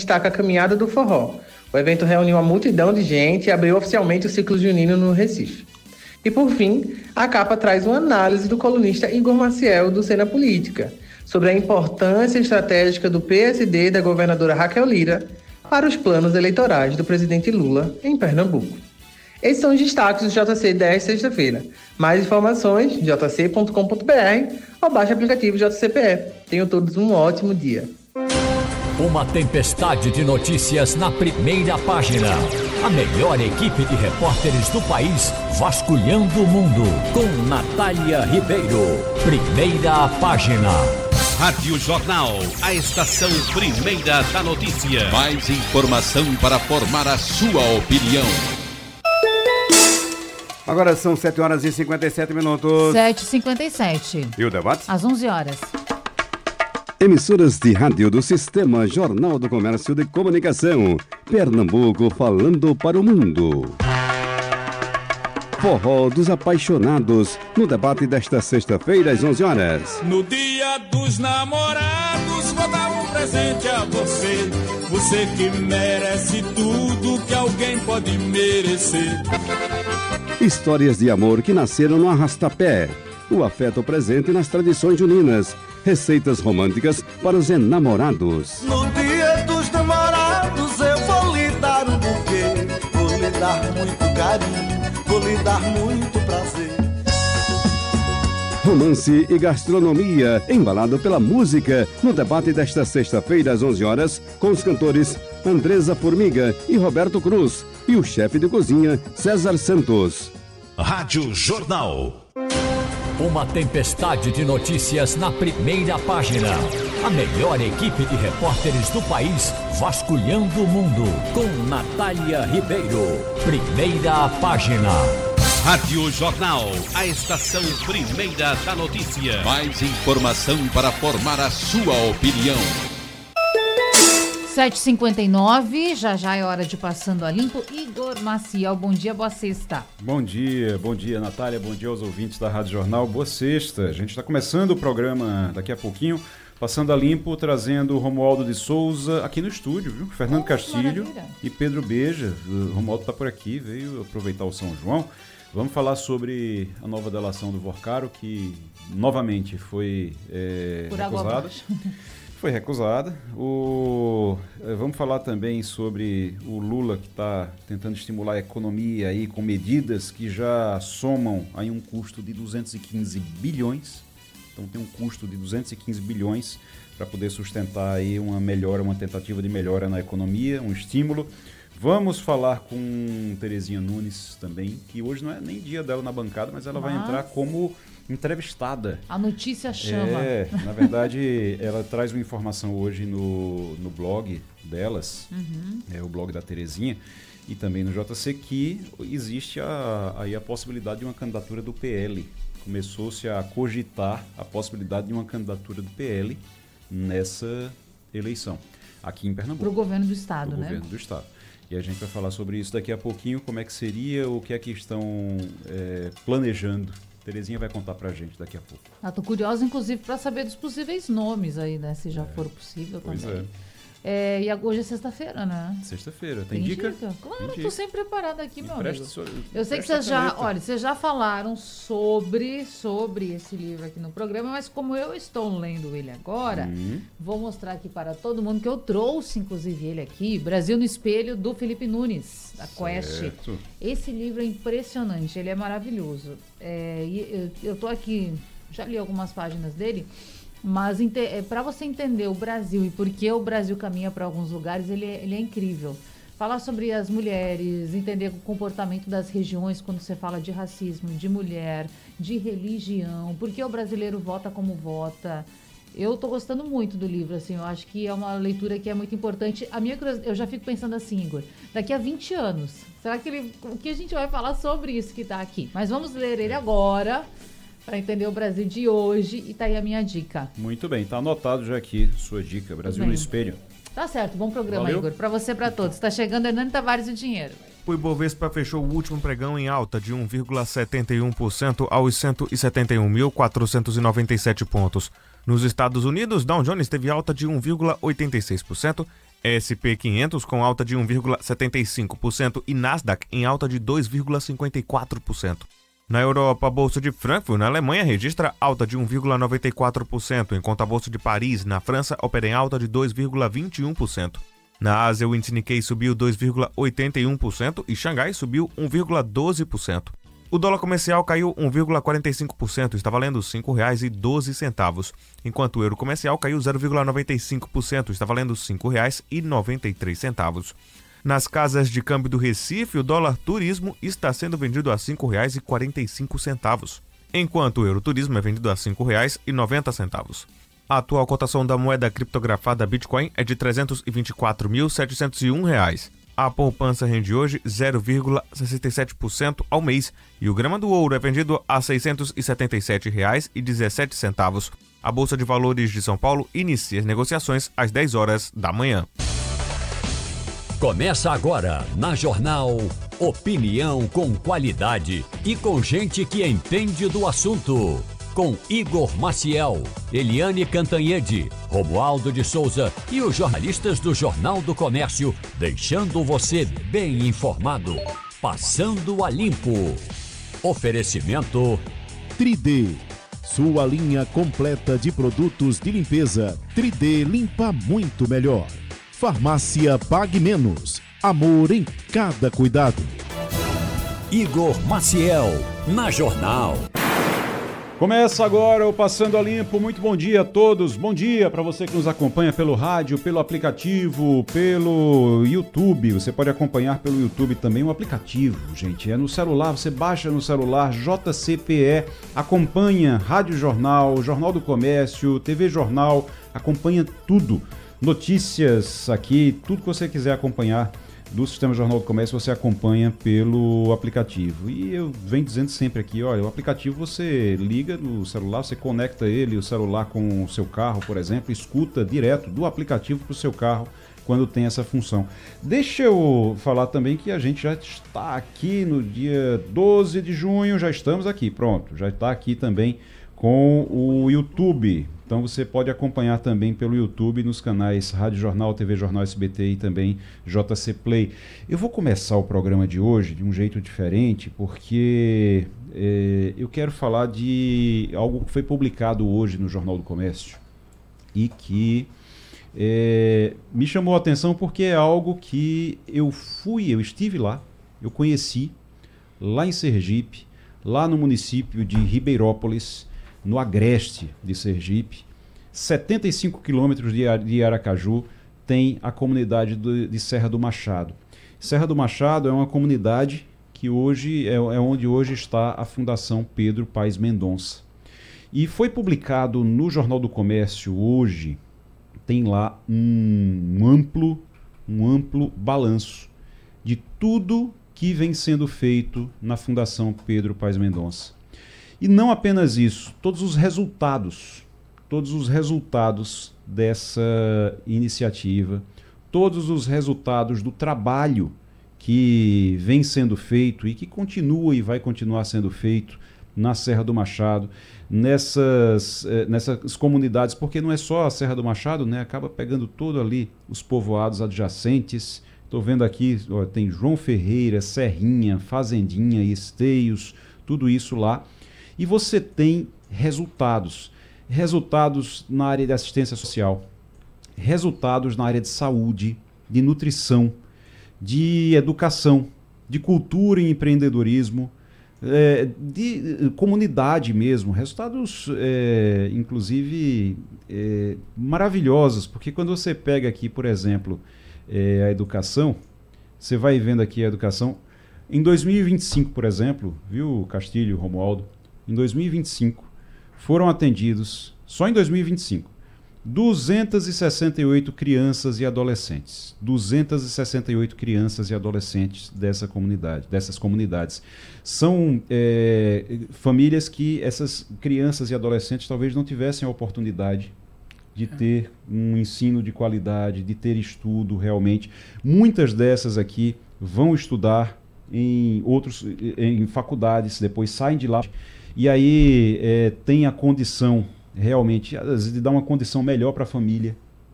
destaca a Caminhada do Forró. O evento reuniu uma multidão de gente e abriu oficialmente o ciclo junino no Recife. E por fim, a capa traz uma análise do colunista Igor Maciel do Cena Política, sobre a importância estratégica do PSD e da governadora Raquel Lira para os planos eleitorais do presidente Lula em Pernambuco. Esses são os destaques do JC desta sexta-feira. Mais informações, jc.com.br ou baixe o aplicativo JCPE. Tenham todos um ótimo dia. Uma tempestade de notícias na primeira página. A melhor equipe de repórteres do país vasculhando o mundo. Com Natália Ribeiro. Primeira página. Rádio Jornal, a estação primeira da notícia. Mais informação para formar a sua opinião. Agora são 7 horas e 57 minutos. 7h57. E o debate? Às 11 horas. Emissoras de rádio do Sistema Jornal do Comércio de Comunicação. Pernambuco falando para o mundo. Forró dos Apaixonados, no debate desta sexta-feira às 11 horas. No dia dos namorados, vou dar um presente a você. Você que merece tudo que alguém pode merecer. Histórias de amor que nasceram no arrastapé. O afeto presente nas tradições juninas. Receitas românticas para os enamorados. No dia dos namorados eu vou lhe dar um buquê. Vou lhe dar muito carinho, vou lhe dar muito prazer. Romance e gastronomia, embalado pela música, no debate desta sexta-feira às 11 horas, com os cantores Andresa Formiga e Roberto Cruz, e o chefe de cozinha César Santos. Rádio Jornal. Uma tempestade de notícias na primeira página. A melhor equipe de repórteres do país vasculhando o mundo. Com Natália Ribeiro. Primeira página. Rádio Jornal, a estação primeira da notícia. Mais informação para formar a sua opinião. 7h59, já é hora de Passando a Limpo. Igor Maciel, bom dia, boa sexta. Bom dia Natália, bom dia aos ouvintes da Rádio Jornal, boa sexta. A gente está começando o programa daqui a pouquinho, Passando a Limpo, trazendo Romualdo de Souza aqui no estúdio, viu? Fernando Castilho e Pedro Beja. O Romualdo está por aqui, veio aproveitar o São João. Vamos falar sobre a nova delação do Vorcaro, que novamente foi recusada. Foi recusada. Vamos falar também sobre o Lula, que está tentando estimular a economia aí com medidas que já somam aí um custo de 215 bilhões. Então tem um custo de 215 bilhões para poder sustentar aí uma melhora, uma tentativa de melhora na economia, um estímulo. Vamos falar com Terezinha Nunes também, que hoje não é nem dia dela na bancada, mas ela vai entrar como entrevistada. A notícia chama. Na verdade, ela traz uma informação hoje no blog delas, o blog da Terezinha, e também no JC, que existe aí a possibilidade de uma candidatura do PL. Começou-se a cogitar a possibilidade de uma candidatura do PL nessa eleição, aqui em Pernambuco. Para o governo do Estado, né? Governo do Estado. E a gente vai falar sobre isso daqui a pouquinho, como é que seria, o que é que estão planejando. Terezinha vai contar pra gente daqui a pouco. Tô curiosa, inclusive, para saber dos possíveis nomes aí, né? Se já for possível também. Pois E hoje é sexta-feira, né? Sexta-feira. Tem dica? Claro, eu tô sempre preparada aqui, meu amigo. Eu sei que vocês já falaram sobre esse livro aqui no programa, mas como eu estou lendo ele agora, vou mostrar aqui para todo mundo que eu trouxe, inclusive, ele aqui, Brasil no Espelho, do Felipe Nunes, da Quest. Esse livro é impressionante, ele é maravilhoso. Eu tô aqui, já li algumas páginas dele, mas para você entender o Brasil e por que o Brasil caminha para alguns lugares, ele é incrível. Falar sobre as mulheres, entender o comportamento das regiões quando você fala de racismo, de mulher, de religião, por que o brasileiro vota como vota. Eu estou gostando muito do livro, assim, eu acho que é uma leitura que é muito importante. Eu já fico pensando assim, Igor, daqui a 20 anos, será que o que a gente vai falar sobre isso que está aqui? Mas vamos ler ele agora, para entender o Brasil de hoje, e tá aí a minha dica. Muito bem, tá anotado já aqui sua dica, Brasil no Espelho. Tá certo, bom programa, Valeu. Igor, para você e para todos. Tá chegando Hernani Tavares e o Dinheiro. O Ibovespa fechou o último pregão em alta de 1,71% aos 171.497 pontos. Nos Estados Unidos, Dow Jones teve alta de 1,86%, SP500 com alta de 1,75% e Nasdaq em alta de 2,54%. Na Europa, a Bolsa de Frankfurt, na Alemanha, registra alta de 1,94%, enquanto a Bolsa de Paris, na França, opera em alta de 2,21%. Na Ásia, o índice Nikkei subiu 2,81% e Xangai subiu 1,12%. O dólar comercial caiu 1,45%, está valendo R$ 5,12, enquanto o euro comercial caiu 0,95%, está valendo R$ 5,93. Nas casas de câmbio do Recife, o dólar turismo está sendo vendido a R$ 5,45, enquanto o euro turismo é vendido a R$ 5,90. A atual cotação da moeda criptografada Bitcoin é de R$ 324.701. A poupança rende hoje 0,67% ao mês e o grama do ouro é vendido a R$ 677,17. A Bolsa de Valores de São Paulo inicia as negociações às 10 horas da manhã. Começa agora, na Jornal, opinião com qualidade e com gente que entende do assunto. Com Igor Maciel, Eliane Cantanhede, Romualdo de Souza e os jornalistas do Jornal do Comércio, deixando você bem informado. Passando a limpo. Oferecimento 3D. Sua linha completa de produtos de limpeza. 3D limpa muito melhor. Farmácia Pague Menos. Amor em cada cuidado. Igor Maciel, na Jornal. Começa agora o Passando a Limpo. Muito bom dia a todos. Bom dia para você que nos acompanha pelo rádio, pelo aplicativo, pelo YouTube. Você pode acompanhar pelo YouTube também o aplicativo, gente. É no celular, você baixa no celular, JCPE, acompanha Rádio Jornal, Jornal do Comércio, TV Jornal, acompanha tudo. Notícias aqui, tudo que você quiser acompanhar do Sistema Jornal do Comércio, você acompanha pelo aplicativo. E eu venho dizendo sempre aqui, olha, o aplicativo você liga no celular, você conecta ele, o celular com o seu carro, por exemplo, escuta direto do aplicativo para o seu carro quando tem essa função. Deixa eu falar também que a gente já está aqui no dia 12 de junho, já estamos aqui, pronto, já está aqui também com o YouTube. Então você pode acompanhar também pelo YouTube nos canais Rádio Jornal, TV Jornal SBT e também JC Play. Eu vou começar o programa de hoje de um jeito diferente, porque eu quero falar de algo que foi publicado hoje no Jornal do Comércio e que me chamou a atenção porque é algo que eu estive lá, eu conheci lá em Sergipe, lá no município de Ribeirópolis, no agreste de Sergipe, 75 quilômetros de Aracaju, tem a comunidade de Serra do Machado. Serra do Machado é uma comunidade que hoje é onde hoje está a Fundação Pedro Paes Mendonça. E foi publicado no Jornal do Comércio hoje, tem lá um amplo balanço de tudo que vem sendo feito na Fundação Pedro Paes Mendonça. E não apenas isso, todos os resultados dessa iniciativa, todos os resultados do trabalho que vem sendo feito e que continua e vai continuar sendo feito na Serra do Machado, nessas comunidades, porque não é só a Serra do Machado, né? Acaba pegando todo ali os povoados adjacentes. Estou vendo aqui, ó, tem João Ferreira, Serrinha, Fazendinha, Esteios, tudo isso lá. E você tem resultados na área de assistência social, resultados na área de saúde, de nutrição, de educação, de cultura e empreendedorismo, de comunidade mesmo, resultados inclusive maravilhosos, porque quando você pega aqui, por exemplo, a educação, você vai vendo aqui a educação, em 2025, por exemplo, viu, Castilho, Romualdo, em 2025, foram atendidos, só em 2025, 268 crianças e adolescentes. 268 crianças e adolescentes dessas comunidades. São famílias que essas crianças e adolescentes talvez não tivessem a oportunidade de ter um ensino de qualidade, de ter estudo realmente. Muitas dessas aqui vão estudar em faculdades, depois saem de lá. E aí tem a condição realmente de dar uma condição melhor para a família,